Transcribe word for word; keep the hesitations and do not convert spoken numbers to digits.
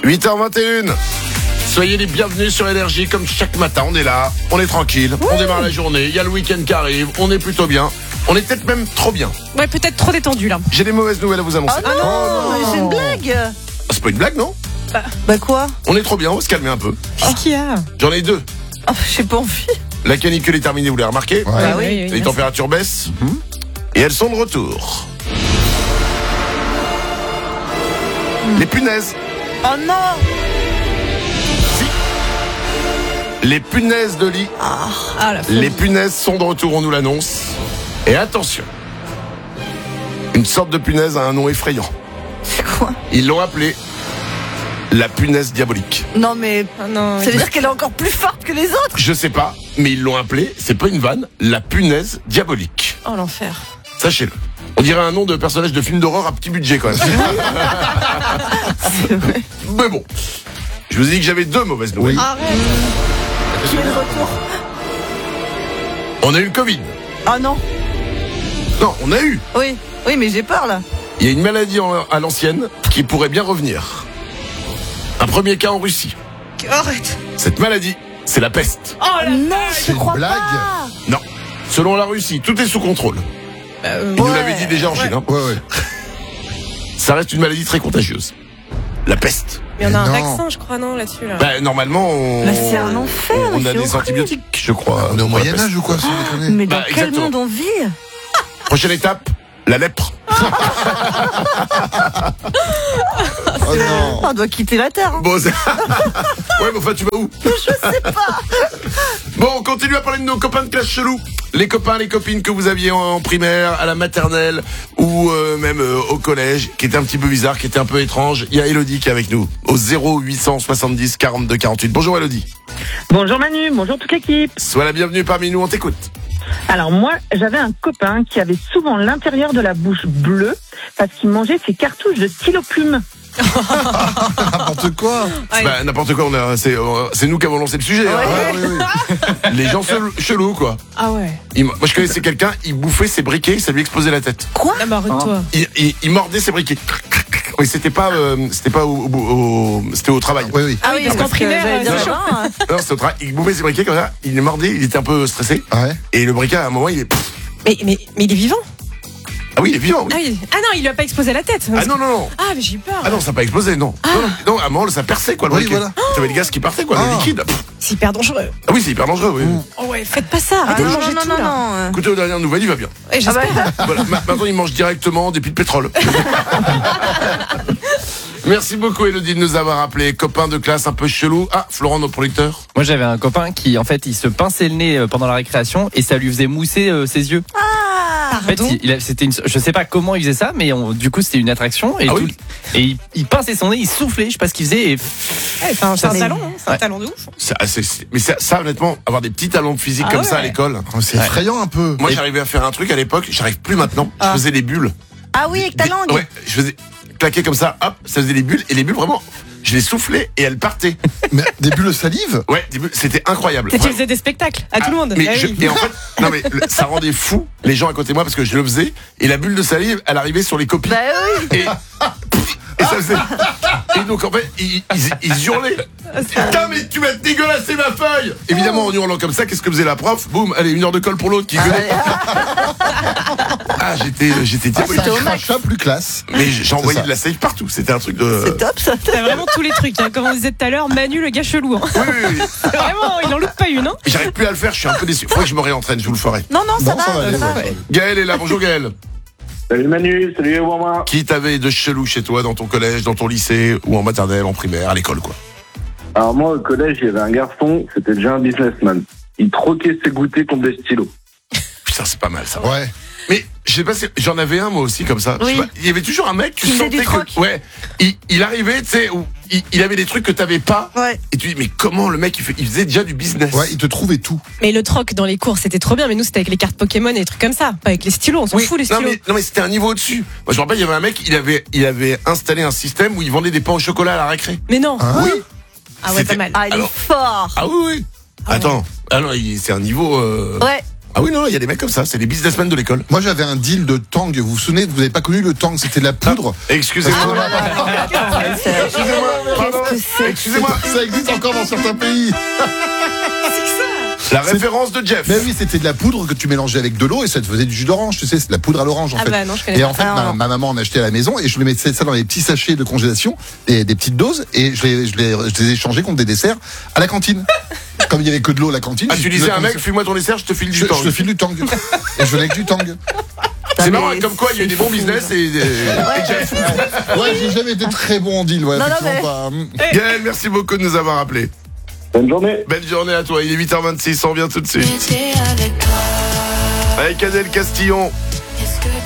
huit heures vingt et une. Soyez les bienvenus sur Énergie, comme chaque matin, on est là, on est tranquille, oui. On démarre la journée, il y a le week-end qui arrive, on est plutôt bien, on est peut-être même trop bien. Ouais, peut-être trop détendu là. J'ai des mauvaises nouvelles à vous annoncer. Ah non, oh non. C'est une blague. Ah, c'est pas une blague, non? Bah, bah quoi? On est trop bien, on va se calmer un peu. Qu'est-ce oh. qu'il y a? J'en ai deux. Oh, j'ai pas envie. La canicule est terminée, vous l'avez remarqué? Ouais. Bah oui, oui, les températures baissent mm-hmm. Et elles sont de retour. Mm. Les punaises. Oh non. Les punaises de lit. Ah, ah, la les punaises sont de retour, on nous l'annonce. Et attention, une sorte de punaise a un nom effrayant. C'est quoi? Ils l'ont appelée la punaise diabolique. Non mais ah non, ça veut dire qu'elle est encore plus forte que les autres? Je sais pas, mais ils l'ont appelée, c'est pas une vanne, la punaise diabolique. Oh l'enfer. Sachez-le. On dirait un nom de personnage de film d'horreur à petit budget quand même. C'est vrai. Mais bon, je vous ai dit que j'avais deux mauvaises nouvelles. Oui. Arrête. Qui est de retour? On a eu le Covid. Ah non. Non, on a eu. Oui, oui, mais j'ai peur là. Il y a une maladie à l'ancienne qui pourrait bien revenir. Un premier cas en Russie. Arrête. Cette maladie, c'est la peste. Oh la non, je une crois blague pas. Non. Selon la Russie, tout est sous contrôle. Euh, Il ouais. nous l'avait dit déjà en ouais. Chine. Hein. Ouais, ouais. Ça reste une maladie très contagieuse. La peste. Mais on a un non. vaccin, je crois, non, là-dessus là. Bah, normalement, on, Bah, c'est un enfer, on, on mais a c'est des horrible. antibiotiques, je crois. On est au pour la Moyen-Âge peste. ou quoi, sans déconner? Mais dans Bah, quel exactement. monde on vit? Prochaine étape, la lèpre. Oh non. On doit quitter la Terre. Hein. Bon, c'est... ouais, mais enfin, tu vas où? Je sais pas. Bon, on continue à parler de nos copains de classe chelou. Les copains, les copines que vous aviez en primaire, à la maternelle ou euh, même euh, au collège, qui étaient un petit peu bizarres, qui étaient un peu étranges. Il y a Elodie qui est avec nous au zéro huit cent soixante-dix quarante-deux quarante-huit. Bonjour Elodie. Bonjour Manu, bonjour toute l'équipe. Sois la bienvenue parmi nous, on t'écoute. Alors moi, j'avais un copain qui avait souvent l'intérieur de la bouche bleue parce qu'il mangeait ses cartouches de stylo plume. N'importe quoi. Ouais. Bah, n'importe quoi, on a, c'est, euh, c'est nous qui avons lancé le sujet. Ouais. Hein. Ouais, oui, oui. Les gens chelous, chelous, quoi. Ah ouais. Il, moi, je connaissais quelqu'un, il bouffait ses briquets, ça lui explosait la tête. Quoi? Ah bah arrête-toi. Il, il, il mordait ses briquets. Oui, c'était pas, euh, c'était pas au, au, au- c'était au travail. Oui, oui. Ah oui, parce qu'en primaire, j'allais dire, c'est chaud. là-bas, hein. Non, c'était au travail. Il bouffait ses briquets comme ça, il les mordait, il était un peu stressé. Ouais. Et le briquet, à un moment, il est. Mais, mais, mais il est vivant. Ah oui, il est vivant, oui. Ah, il... ah non, il lui a pas explosé la tête. Ah non, non, non. Ah, mais j'ai eu peur. Ah non, ça n'a pas explosé, non. Non, non, non, à un moment, ça perçait, quoi, le Oui, briquet. voilà. T'avais le gaz qui partait, quoi, le Ah. liquide. C'est hyper dangereux. Ah oui, c'est hyper dangereux, oui. Oh ouais, faites pas ça. Ah Arrêtez de non, manger non, tout non, là. non. Écoutez, aux dernières nouvelles, il va bien. Ouais, j'espère. Ah bah, Voilà, ma- maintenant, il mange directement des piles de pétrole. Merci beaucoup, Elodie, de nous avoir appelé. Copain de classe un peu chelou. Ah, Florent, notre producteur. Moi j'avais un copain qui en fait il se pinçait le nez euh, pendant la récréation et ça lui faisait mousser euh, ses yeux. Ah. En fait, il, il a- c'était une, je sais pas comment il faisait ça, mais on- du coup c'était une attraction et, Ah tout- oui. et il, il pinçait son nez, il soufflait, je sais pas ce qu'il faisait. Et... Ouais, c'est un, c'est un Mais- talent, hein. C'est un Ouais. talent de ouf. Ça, c'est- c'est- mais ça, ça, honnêtement, avoir des petits talents de physique Ah comme ouais. ça à l'école. Oh, c'est effrayant un peu. Moi, j'arrivais à faire un truc à l'époque, j'arrive plus maintenant. Je Ah. faisais des bulles. Ah oui, avec ta Des- langue. Ouais, je faisais claquer comme ça, hop, ça faisait des bulles. Et les bulles, vraiment, je les soufflais et elles partaient. Mais des bulles de salive? Ouais, des bulles, c'était incroyable. Tu Vraiment. faisais des spectacles à tout le Ah, monde. Mais Ah je- oui. et en fait, non mais le- ça rendait fou les gens à côté de moi parce que je le faisais et la bulle de salive, elle arrivait sur les copies. Bah oui. Et, et ça faisait. Et donc en fait, ils, ils, ils hurlaient. Putain, mais tu m'as dégueulassé ma feuille! Évidemment, en hurlant comme ça, qu'est-ce que faisait la prof? Boum, allez, une heure de colle pour l'autre qui gueulait. Ah, j'étais, j'étais Ah, diabolique. c'est un crachat plus classe. Mais j'envoyais ça. de la salive partout. C'était un truc de. C'est top ça. T'as vraiment tous les trucs, hein. Comme on disait tout à l'heure, Manu le gars chelou. Hein. Oui, oui, oui. Vraiment, il en loupe pas une. Hein. J'arrive plus à le faire, je suis un peu déçu. Faudrait que je me réentraîne, je vous le ferai. Non, non, ça Non, va. ça va aller. ça va. ouais, ça va. Gaël est là, bonjour Gaël. Salut Manu, salut Obama. Qui t'avait de chelou chez toi, dans ton collège, dans ton lycée, ou en maternelle, en primaire, à l'école, quoi? Alors moi au collège, il y avait un garçon, c'était déjà un businessman. Il troquait ses goûters contre des stylos. Putain, c'est pas mal ça. Ouais. Mais je sais pas si j'en avais un moi aussi comme ça. Je sais Oui. pas, il y avait toujours un mec, tu Qui faisait sentais du troc. que ouais, il, il arrivait, tu sais, où il, il avait des trucs que t'avais pas. Ouais. Et tu dis mais comment le mec il, fait, il faisait déjà du business. Ouais, il te trouvait tout. Mais le troc dans les cours, c'était trop bien. Mais nous, c'était avec les cartes Pokémon et des trucs comme ça. Pas avec les stylos, on s'en Oui, fout les non stylos. mais, non mais c'était un niveau au-dessus. Moi je me rappelle, il y avait un mec, il avait, il avait installé un système où il vendait des pains au chocolat à la récré. Mais non. Hein? Oui. Ah ouais, C'était- pas mal. Ah, il Alors- est fort. Ah oui oui. Attends, ah non, il- c'est un niveau. Euh... Ouais. Ah oui non, il y a des mecs comme ça, c'est les businessmen de l'école. Moi, j'avais un deal de Tang. Vous vous souvenez, vous n'avez pas connu le Tang, c'était de la poudre. Excusez-moi. Ah, attends, mais c'est- Excusez-moi. Pardon. Qu'est-ce que c'est- Excusez-moi, Ça existe encore dans certains pays. la référence de Jeff. Mais oui, c'était de la poudre que tu mélangeais avec de l'eau et ça te faisait du jus d'orange, tu sais, c'est de la poudre à l'orange en Ah fait. bah non, je connais Et pas. en fait, Ah, ma, non. ma maman en achetait à la maison et je le mettais ça dans les petits sachets de congélation, des, des petites doses, et je les, je, les, je les échangeais contre des desserts à la cantine. Comme il y avait que de l'eau à la cantine. Ah, si tu veux disais à un comme mec, ça- file-moi ton dessert, je te file du je, temps. je te file du tang. Et je venais avec du tang. C'est Non, marrant, mais comme quoi il y a eu des bons c'est business fou. et, et- et Jeff. Ouais, j'ai jamais été très bon en deal, ouais, Non, non, effectivement mais- pas. Gaël, merci beaucoup de nous avoir appelés. Bonne journée. Belle journée à toi, il est huit heures vingt-six, on revient tout de suite. J'étais avec toi. Avec Adèle Castillon. Est-ce que